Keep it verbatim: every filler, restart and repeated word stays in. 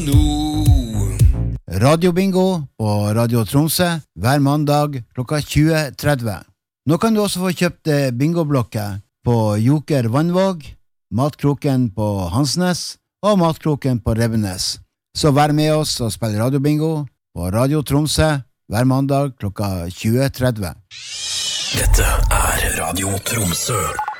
Radiobingo på Radio Tromsø hver mandag klokka tjue tretti. Nå kan du også få kjøpt bingoblokker på Joker Vannvåg, Matkroken på Hansnes og Matkroken på Rebbenes. Så vær med oss og spill radiobingo på Radio Tromsø hver mandag klokka tjue tretti. Dette er Radio Tromsø.